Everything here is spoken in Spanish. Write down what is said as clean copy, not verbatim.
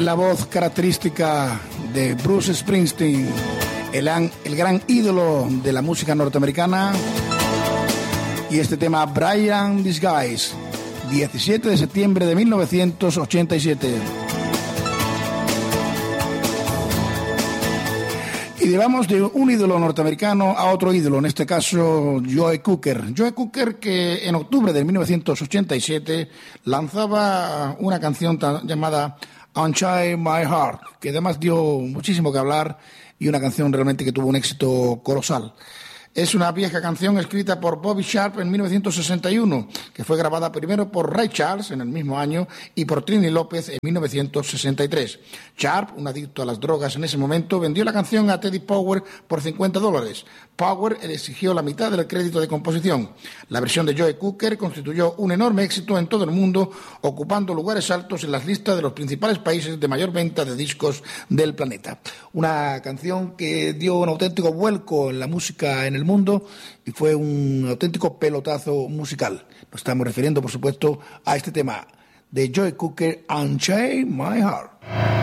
La voz característica de Bruce Springsteen, el gran ídolo de la música norteamericana, y este tema Brian Disguise, 17 de septiembre de 1987. Y llevamos de un ídolo norteamericano a otro ídolo, en este caso Joe Cocker. Joe Cocker, que en octubre de 1987 lanzaba una canción llamada Unchain My Heart, que además dio muchísimo que hablar y una canción realmente que tuvo un éxito colosal. Es una vieja canción escrita por Bobby Sharp en 1961, que fue grabada primero por Ray Charles en el mismo año y por Trini López en 1963. Sharp, un adicto a las drogas en ese momento, vendió la canción a Teddy Power por $50. Power le exigió la mitad del crédito de composición. La versión de Joe Cocker constituyó un enorme éxito en todo el mundo, ocupando lugares altos en las listas de los principales países de mayor venta de discos del planeta. Una canción que dio un auténtico vuelco en la música en el mundo y fue un auténtico pelotazo musical. Nos estamos refiriendo, por supuesto, a este tema de Joe Cocker, Unchain My Heart.